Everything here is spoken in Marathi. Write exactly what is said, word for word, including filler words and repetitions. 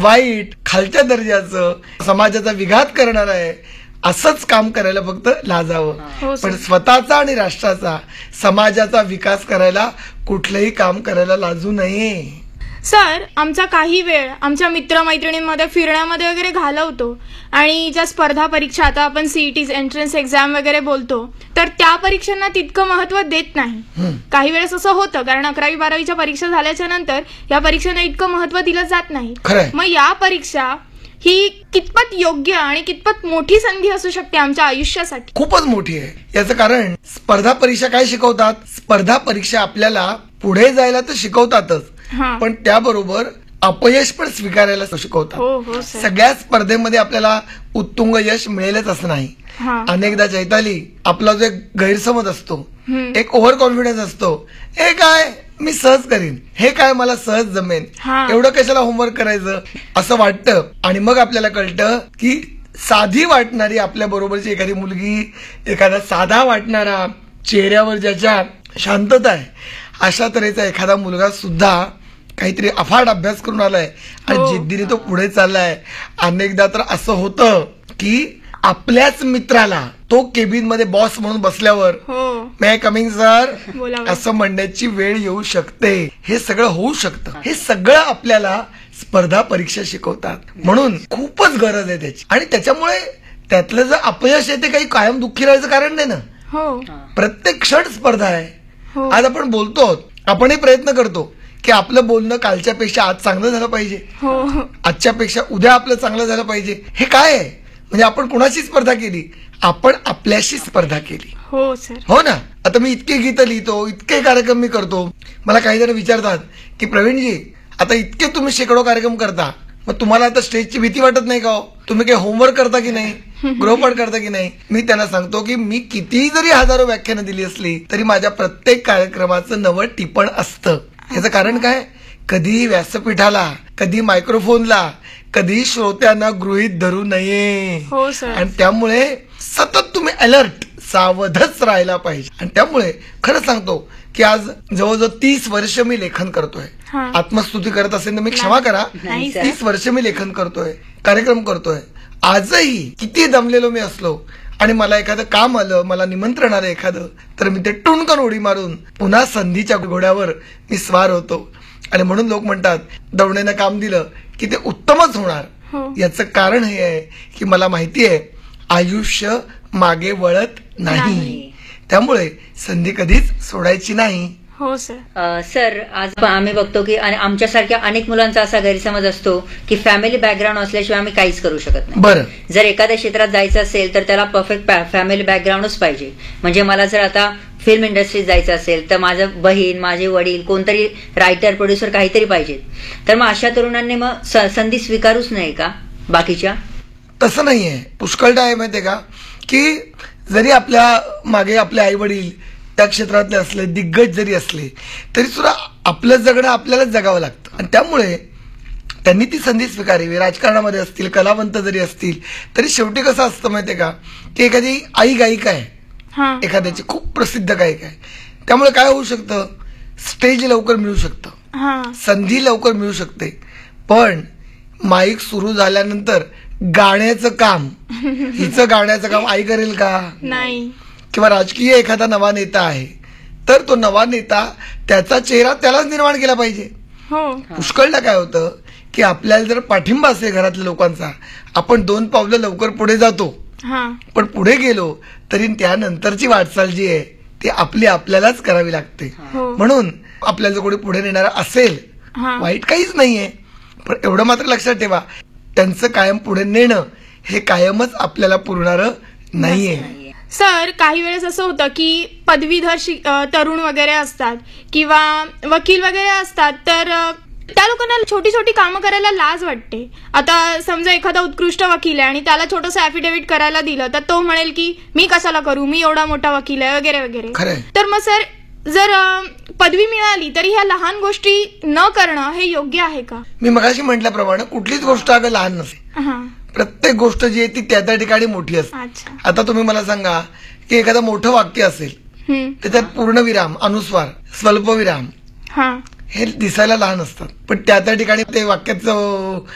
वाईट, खालच्या दर्जाचं, समाजाचा विघात करणार आहे असंच काम करायला फक्त लाजावं. पण स्वतःचा आणि राष्ट्राचा, समाजाचा विकास करायला कुठलंही काम करायला लाजू नये. सर, आमचा काही वेळ आमच्या मित्रमैत्रिणींमध्ये फिरण्यामध्ये वगैरे घालवतो आणि ज्या स्पर्धा परीक्षा, आता आपण सीईटी एंट्रन्स एक्झाम वगैरे बोलतो, तर त्या परीक्षांना तितकं महत्व देत नाही. काही वेळेस असं होतं, कारण अकरावी बारावीच्या परीक्षा झाल्याच्या नंतर या परीक्षांना इतकं महत्व दिलं जात नाही. मग या परीक्षा ही कितपत योग्य आणि कितपत मोठी संधी असू शकते आमच्या आयुष्यासाठी? खूपच मोठी आहे. याचं कारण स्पर्धा परीक्षा काय शिकवतात? स्पर्धा परीक्षा आपल्याला पुढे जायला तर शिकवतातच, पण त्याबरोबर अपयश पण स्वीकारायला शिकवतात. सगळ्या स्पर्धेमध्ये आपल्याला उत्तुंग यश मिळेलच असं नाही. अनेकदा चैताली, आपला जो एक गैरसमज असतो, एक ओव्हर कॉन्फिडन्स असतो, हे काय मी सहज करीन, हे काय मला सहज जमेन, एवढं कशाला होमवर्क करायचं असं वाटतं. आणि मग आपल्याला कळतं की साधी वाटणारी आपल्या बरोबरची एखादी मुलगी, एखादा साधा वाटणारा, चेहऱ्यावर ज्याच्या शांतता आहे, अशा तऱ्हेचा एखादा मुलगा सुद्धा काहीतरी अफाट अभ्यास करून आलाय आणि जिद्दीने तो पुढे चाललाय. अनेकदा तर असं होतं की आपल्याच मित्राला तो केबिन मध्ये बॉस म्हणून बसल्यावर मे कमिंग सर असं म्हणण्याची वेळ येऊ शकते. हे सगळं होऊ शकतं. हे सगळं आपल्याला स्पर्धा परीक्षा शिकवतात. म्हणून खूपच गरज आहे त्याची. आणि त्याच्यामुळे त्यातलं जर अपयश आहे ते काही कायम दुःखी राहायचं कारण नाही ना. प्रत्येक क्षण स्पर्धा आहे. आज आपण बोलतो, आपणही प्रयत्न करतो की आपलं बोलणं कालच्या पेक्षा आज चांगलं झालं पाहिजे, आजच्या पेक्षा उद्या आपलं चांगलं झालं पाहिजे. हे काय आहे? म्हणजे आपण कुणाशी स्पर्धा केली? आपण आपल्याशी स्पर्धा केली. हो सर. हो ना. आता मी इतके गीत लिहितो, इतके कार्यक्रम मी करतो. मला काही जण विचारतात की प्रवीणजी, आता इतके तुम्ही शेकडो कार्यक्रम करता, मग तुम्हाला आता स्टेजची भीती वाटत नाही का हो? तुम्ही काही होमवर्क करता की नाही, गृहपाठ करता की नाही? मी त्यांना सांगतो की मी किती जरी हजारो व्याख्यानं दिली असली तरी माझ्या प्रत्येक कार्यक्रमाचं नवं टिपण असतं. याचं कारण काय? कधी व्यासपीठाला, कधी मायक्रोफोनला, कधी श्रोत्यांना गृहीत धरू नये. आणि त्यामुळे सतत तुम्ही अलर्ट, सावधच राहायला पाहिजे. आणि त्यामुळे खरं सांगतो की आज जवळजवळ तीस वर्ष मी लेखन करतोय. आत्मस्तुती करत असेल तर मी क्षमा करा. तीस वर्ष मी लेखन करतोय, कार्यक्रम करतोय. आजही किती दमलेलो मी असलो आणि मला एखादं काम आलं, मला निमंत्रण आलं एखादं, तर मी ते टुणकन उडी मारून पुन्हा संधीच्या घोड्यावर मी स्वार होतो. आणि म्हणून लोक म्हणतात दवण्यानं काम दिलं की ते उत्तमच होणार. याचं कारण हे आहे की मला माहिती आहे आयुष्य मागे वळत नाही. त्यामुळे संधी कधीच सोडायची नाही. हो सर. सर, आज आम्ही बघतो की आमच्यासारख्या अनेक मुलांचा असा गैरसमज असतो की फॅमिली बॅकग्राऊंड असल्याशिवाय आम्ही काहीच करू शकत नाही. बरं. जर एखाद्या क्षेत्रात जायचं असेल तर त्याला परफेक्ट फॅमिली बॅकग्राऊंडच पाहिजे. म्हणजे मला जर आता फिल्म इंडस्ट्रीत जायचं असेल तर माझं बहीण, माझे वडील, कोणतरी रायटर, प्रोड्युसर काहीतरी पाहिजेत. तर मग अशा तरुणांनी मग संधी स्वीकारूच नाही का बाकीच्या? तसं नाहीये. पुष्कळदा आहे माहितीये का की जरी आपल्या मागे आपले आई वडील त्या क्षेत्रातले असले, दिग्गज जरी असले, तरी सुद्धा आपलं जगणं आपल्यालाच जगावं लागतं. आणि त्यामुळे त्यांनी ती संधी स्वीकारावी. राजकारणामध्ये असतील, कलावंत जरी असतील, तरी शेवटी कसं असतं माहितीये का की एखादी आई गायिका आहे, एखाद्याची खूप प्रसिद्ध गायिका आहे, त्यामुळे काय होऊ शकतं, स्टेज लवकर मिळू शकतं, संधी लवकर मिळू शकते. पण माईक सुरू झाल्यानंतर गाण्याचं काम, हिचं गाण्याचं काम आई करेल का? नाही. किंवा राजकीय एखादा नवा नेता आहे तर तो नवा नेता त्याचा चेहरा त्यालाच निर्माण केला पाहिजे. पुष्कळदा काय होतं की आपल्याला जर पाठिंबा असेल घरातल्या लोकांचा, आपण दोन पावलं लवकर पुढे जातो, पण पुढे गेलो तरी त्यानंतरची वाटचाल जी आहे ती आपली आपल्यालाच करावी लागते. म्हणून आपल्याला जर कोणी पुढे नेणारा असेल, वाईट काहीच नाहीये, पण एवढं मात्र लक्षात ठेवा, त्यांचं कायम पुढे नेणं हे कायमच आपल्याला पुरणारं नाहीये. सर, काही वेळेस असं होतं की पदवीधर तरुण वगैरे असतात किंवा वकील वगैरे असतात, तर त्या लोकांना छोटी छोटी कामं करायला लाज वाटते. आता समजा एखादा उत्कृष्ट वकील आहे आणि त्याला छोटंसं ऍफिडेव्हिट करायला दिलं तर तो म्हणेल की मी कशाला करू, मी एवढा मोठा वकील आहे वगैरे वगैरे. तर मग सर, जर पदवी मिळाली तरी ह्या लहान गोष्टी न करणं हे योग्य आहे का? मी मगाशी म्हटल्याप्रमाणे कुठलीच गोष्ट अगं लहान नसते. प्रत्येक गोष्ट जी आहे ती त्या त्या ठिकाणी मोठी असते. आता तुम्ही मला सांगा की एखादं मोठं वाक्य असेल, त्याच्यात पूर्णविराम, अनुस्वार, स्वल्पविराम हे दिसायला लहान असतात, पण त्या त्या ठिकाणी ते वाक्याचं